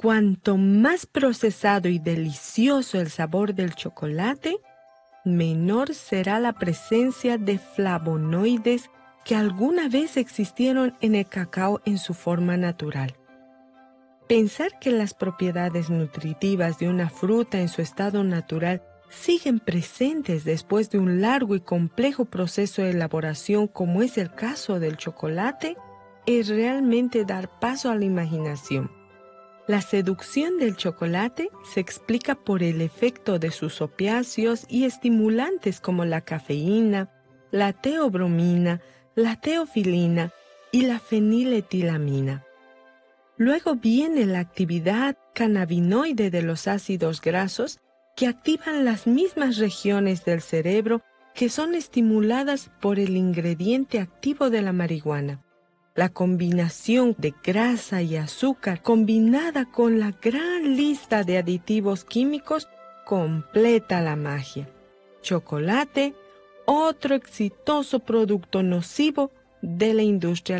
cuanto más procesado y delicioso el sabor del chocolate, menor será la presencia de flavonoides que alguna vez existieron en el cacao en su forma natural. Pensar que las propiedades nutritivas de una fruta en su estado natural siguen presentes después de un largo y complejo proceso de elaboración como es el caso del chocolate, es realmente dar paso a la imaginación. La seducción del chocolate se explica por el efecto de sus opiáceos y estimulantes como la cafeína, la teobromina, la teofilina y la feniletilamina. Luego viene la actividad cannabinoide de los ácidos grasos que activan las mismas regiones del cerebro que son estimuladas por el ingrediente activo de la marihuana. La combinación de grasa y azúcar combinada con la gran lista de aditivos químicos completa la magia. Chocolate, otro exitoso producto nocivo de la industria